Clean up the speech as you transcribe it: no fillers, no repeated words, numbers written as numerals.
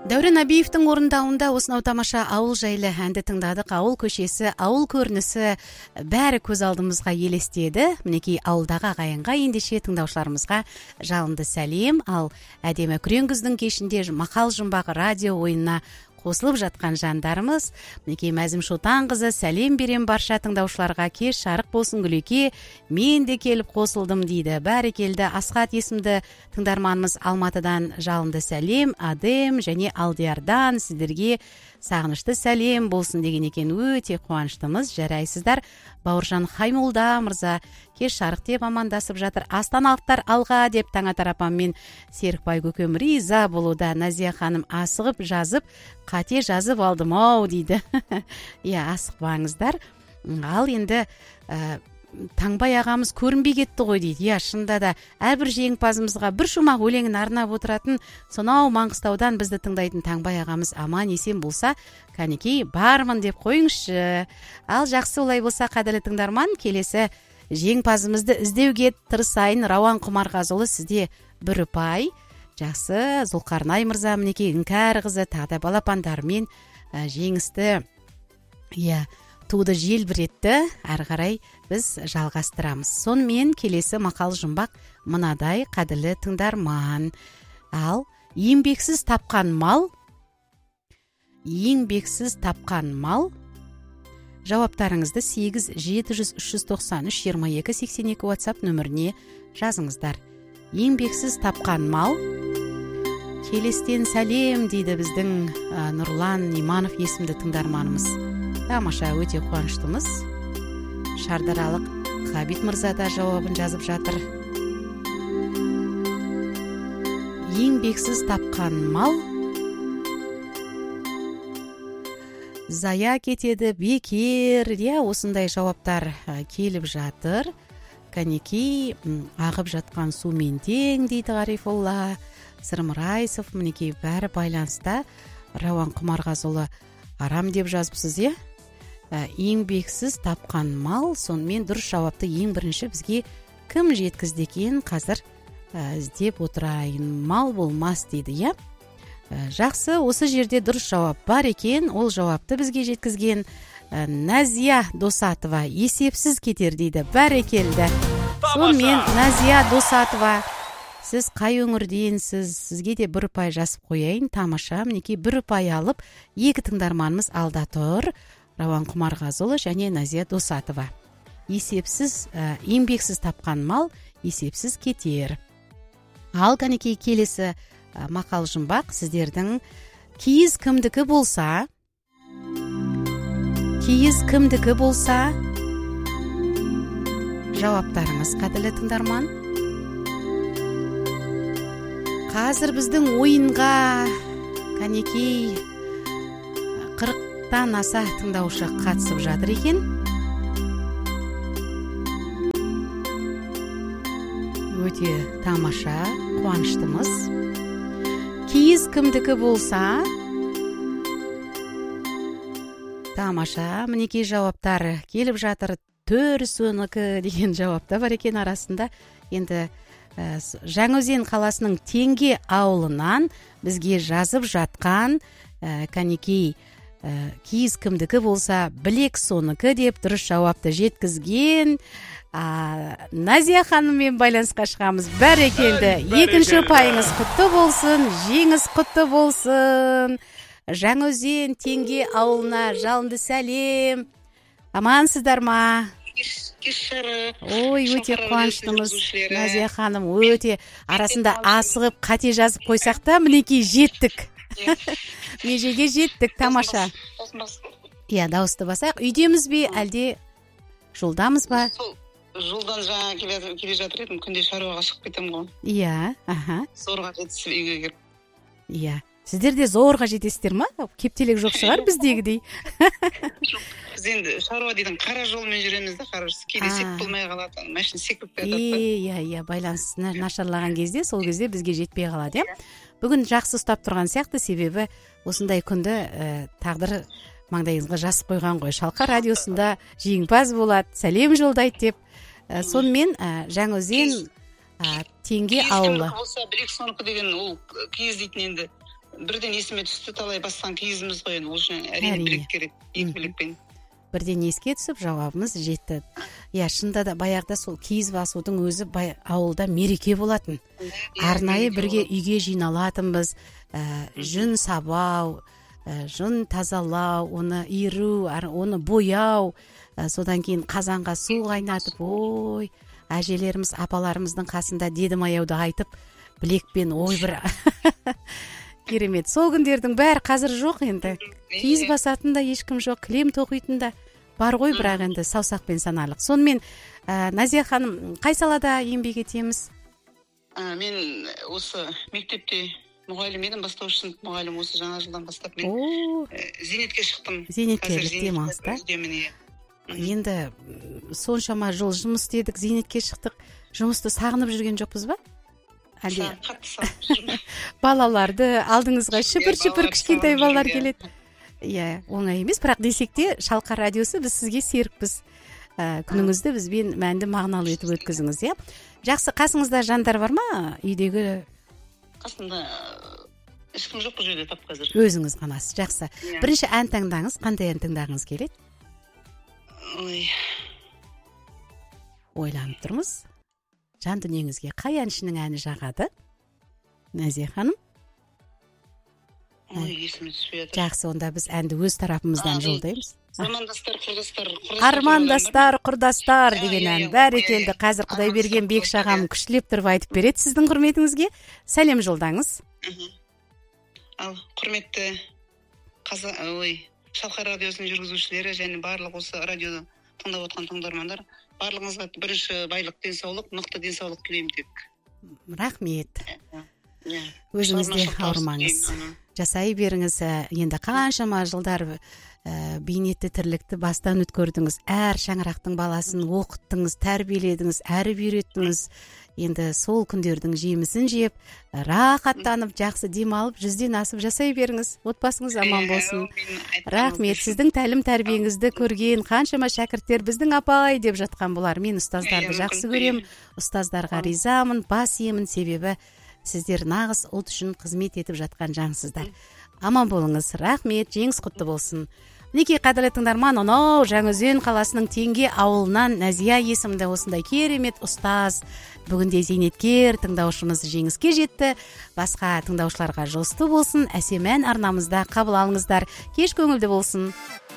Дәурен Абиевтің орындауында осынау тамаша ауыл жайлы әнді тыңдадық. Ауыл көшесі, ауыл көрінісі бәрі көз алдымызға елестеді. Мінекей ауылдағы ағайынға ендеше тыңдаушыларымызға жалынды сәлем. Ал әдемі күрең кешінде мақал жұмбақ радио ойынына қосылып жатқан жандарымыз, мінекей Мәзім Шотанқызы, сәлем берем барша тыңдаушыларға, кеш жарық болсын Гүлеке, мен де келіп қосылдым дейді. Бәрекелді. Асхат есімді тыңдарманымыз Алматыдан жалынды сәлем, Адем және Алдиярдан сіздерге сағынышты сәлем болсын деген екен. Өте қуаныштымыз, жарайсыздар. Бауыржан Хаймолда мырза кеш жарық деп амандасып жатыр. Астаналықтар алға деп Таңатар апам мен Серікбай көкем риза болуда. Назия ханым асығып жазып, қате жазып алдым ау дейді. Иә, асықпаңыздар. Ал енді Таңбай ағамыз көрінбей кетті ғой дейді. Иә, шында да әрбір жеңімпазымызға бір шумақ өлеңін арнап отыратын сонау Маңғыстаудан бізді тыңдайтын Таңбай ағамыз аман есен болса, кәнекей бармын деп қойыңызшы. Ал жақсы, олай болса қадірлі тыңдарман, келесі жеңімпазымызды іздеуге тырысайын. Рауан Құмарғазұлы, сізде бір ұпай. Жақсы, Зұлқарнай мырза мінекей Іңкәр қызы тағда балапандарымен жеңісті туды желбіретті. Әрі қарай біз жалғастырамыз. Сонымен келесі мақал жұмбақ мынадай, қадірлі тыңдарман. Ал еңбексіз тапқан мал, жауаптарыңызды 8-700-393-22-82 WhatsApp нөміріне жазыңыздар. Еңбексіз тапқан мал. Келестен сәлем дейді біздің Нұрлан Иманов есімді тыңдарманымыз. Тамаша, өте қуаныштымыз. Шардаралық Қабит мырза да жауабын жазып жатыр. Еңбексіз тапқан мал зая кетеді, бекер. Осындай жауаптар келіп жатыр. Кәнекей ағып жатқан сумен тең дейді Ғарифолла. Сырмырайсов, мінекей бәрі байланыста. Рауан Құмарғазұлы арам деп жазыпсыз, еңбексіз тапқан мал. Сонымен дұрыс жауапты ең бірінші бізге кім жеткізді екен, қазір іздеп отырайын. Мал болмас дейді, Жақсы, осы жерде дұрыс жауап бар екен. Ол жауапты бізге жеткізген Назия Досатова есепсіз кетер дейді. Бәрекелді. Сонымен Назия Досатова, сіз қай өңірденсіз? Сізге де бір ұпай жасып қояйын. Тамаша, мінекей бір ұпай алып, екі тыңдарманымыз алда тұр. Рауан Құмарғазұлы және Назия Досатова. Есепсіз, еңбексіз тапқан мал есепсіз кетер. Ал кәнекей келесі мақал жұмбақ сіздердің киіз кімдікі болса, жауаптарыңыз қадірлі тыңдарман. Қазір біздің ойынға кәнекей 40-тан аса тыңдаушы қатысып жатыр екен. Өте тамаша, қуаныштымыз. Киіз кімдікі болса, тамаша, мінекей жауаптар келіп жатыр. Төрсөнікі деген жауапта бар екен арасында. Енді Жаңаөзен қаласының Теңге ауылынан бізге жазып жатқан кәнекей киіз кімдікі болса, білек соныкі деп дұрыс жауапты жеткізген Назия ханыммен байланысқа шығамыз. Бәрекелді. Екінші ұпайыңыз құтты болсын, жеңіс құтты болсын. Жаңаөзен Теңге ауылына жалынды сәлем. Амансыздар ма? Ой, өте қуаныштымыз. Назия ханым, өте арасында асығып қате жазып қойсақ та, мінекей жеттік. Межеге жеттік, тамаша. Дауысты басайық. Үйдеміз бе, әлде жолдамыз ба? Жолдан жаңа келе жатыр едім, күнде шаруаға шығып кетем ғой. Зорға жетісіп үйге келіп. Сіздер де зорға жетесіздер ма? Кептелек жоқ шығар біздегідей. Біз енді шаруа дейтін қара жолмен жүреміз де, қарашысы кейде сек болмай қалады, машина секіп кетеді. Байланыс нашарлаған кезде, сол кезде бізге жетпей қалады. Бүгін жақсы ұстап тұрған сияқты, себебі осындай күнді тағдыр маңдайыңызға жасып қойған ғой. Шалқа радиосында жеңімпаз болады, сәлем жолдайды деп. Сонымен Жаңаөзен Теңге ауылы. Білек соныкі деген ол киіз дейтін енді бірден есіме түсті, талай басқан киізіміз ғой, ол үшін әрине білек керек, екі білекпен. Бірден еске түсіп, жауабымыз жетті. Шынында да баяғыда сол киіз басудың өзі ауылда мереке болатын. Арнайы бірге үйге жиналатынбыз, жүн сабау, жүн тазалау, оны иіру, оны бояу, содан кейін қазанға су қайнатып, ой, әжелеріміз, апаларымыздың қасында дедімаяуды айтып, білекпен бір керемет. Сол күндердің бәрі қазір жоқ енді. Киіз басатын да ешкім жоқ, кілем тоқитын да бар ғой, бірақ енді саусақпен санарлық. Сонымен Назия ханым, қай салада еңбек етеміз? Мен осы мектепте мұғалім едім, бастауыш сынып мұғалім, осы жаңа жылдан бастап мен зейнетке шықтым. Зейнетке демалыс та? Енді соншама жыл жұмыс істедік, зейнетке шықтық. Жұмысты сағынып жүрген жоқпыз ба? Қатты сағынып жүрмін. Балаларды алдыңызға шүпір-шүпір кішкентай балалар келеді. Оңай емес, бірақ десек те Шалқар радиосы, біз сізге серікпіз. Күніңізді бізбен мәнді мағыналы етіп өткізіңіз, Жақсы, қасыңызда жандар бар ма? Үйдегі? Қасымда ешкім жоқ, бұл жерде тап қазір. Өзіңіз ғанасыз, жақсы. Бірінші ән таңдаңыз, қандай ән тыңдағыңыз келеді? Ойланып тұрмыз. Жан дүниеңізге қай әншінің әні жағады? Назия ханым? Есіме түспей жатыр. Жақсы, онда біз әнді өз тарапымыздан жолдаймыз. Замандастар, құрдастар. Армандастар, құрдастар деген ән бәрекелді. Қазір Құдай берген Бек шағам күштілеп тұрып айтып береді сіздің құрметіңізге. Сәлем жолдаңыз. Ал құрметті Шалқар радиосының жүргізушілері және барлық осы радиода тыңдап отқан тыңдармандар, барлығыңызға бірінші байлық, денсаулық, мықты денсаулық тілеймін тек. Рахмет. Өзіңізде ауырмаңыз. Жасай беріңіз. Енді қаншама жылдар бейнетті тірлікті бастан өткөрдіңіз. Әр шаңырақтың баласын оқыттыңыз, тәрбиеледіңіз, әріп үйреттіңіз. Енді сол күндердің жемісін жеп, рахаттанып, жақсы демалып, 100-ден асып жасай беріңіз. Отбасыңыз аман болсын. Рахмет. Сіздің тәлім тәрбиеңізді көрген қаншама шәкірттер біздің апай деп жатқан болар. Мен ұстаздарды жақсы көрем, ұстаздарға ризамын, бас иемін, себебі сіздер нағыз ұлт үшін қызмет етіп жатқан жансыздар. Аман болыңыз. Рахмет. Жеңіс құтты болсын. Мінекей қадірлі тыңдарман, анау Жаңаөзен қаласының Теңге ауылынан Назия есімді осындай керемет ұстаз, бүгінде зейнеткер тыңдаушымыз жеңіске жетті. Басқа тыңдаушыларға жосты болсын. Әсем ән арнамызда қабыл алыңыздар. Кеш көңілді болсын.